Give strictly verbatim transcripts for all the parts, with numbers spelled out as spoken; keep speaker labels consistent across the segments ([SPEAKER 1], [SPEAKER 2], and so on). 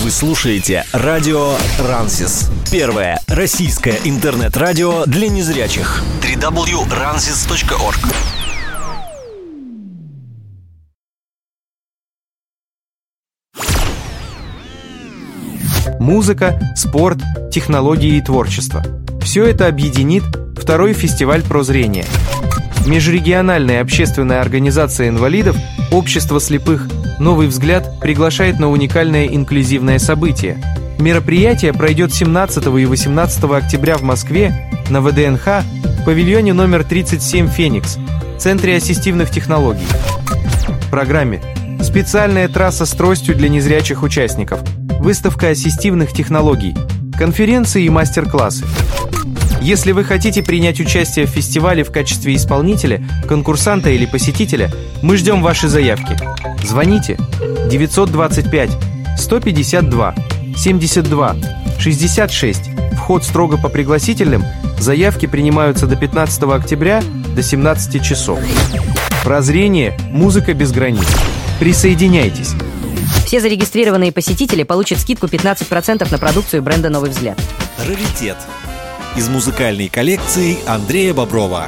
[SPEAKER 1] Вы слушаете радио Рансис. Первое российское интернет-радио для незрячих. дабл ю дабл ю дабл ю точка рансис точка орг.
[SPEAKER 2] Музыка, спорт, технологии и творчество. Все это объединит второй фестиваль «Прозрение». Межрегиональная общественная организация инвалидов «Общество слепых. Новый взгляд» приглашает на уникальное инклюзивное событие. Мероприятие пройдет семнадцатого и восемнадцатого октября в Москве на вэ дэ эн ха в павильоне номер тридцать семь «Феникс», в Центре ассистивных технологий. В программе специальная трасса с тростью для незрячих участников, выставка ассистивных технологий, конференции и мастер-классы. Если вы хотите принять участие в фестивале в качестве исполнителя, конкурсанта или посетителя, мы ждем ваши заявки. Звоните девятьсот двадцать пять сто пятьдесят два семьдесят два шестьдесят шесть. Вход строго по пригласительным. Заявки принимаются до пятнадцатого октября до семнадцати часов. Прозрение. Музыка без границ. Присоединяйтесь.
[SPEAKER 3] Все зарегистрированные посетители получат скидку пятнадцать процентов на продукцию бренда «Новый взгляд».
[SPEAKER 1] Раритет. Из музыкальной коллекции Андрея Боброва.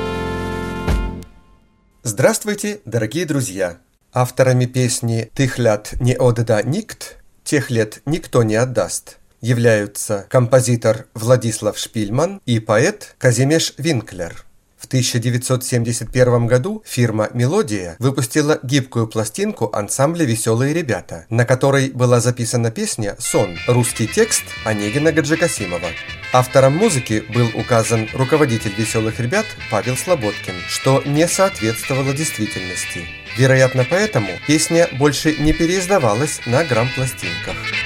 [SPEAKER 4] Здравствуйте, дорогие друзья! Авторами песни «Тых лят не отда никт», «Тех лет никто не отдаст» являются композитор Владислав Шпильман и поэт Казимеш Винклер. В тысяча девятьсот семьдесят первом году фирма «Мелодия» выпустила гибкую пластинку ансамбля «Веселые ребята», на которой была записана песня «Сон», русский текст Онегина Гаджикасимова. Автором музыки был указан руководитель «Веселых ребят» Павел Слободкин, что не соответствовало действительности. Вероятно, поэтому песня больше не переиздавалась на грамм-пластинках.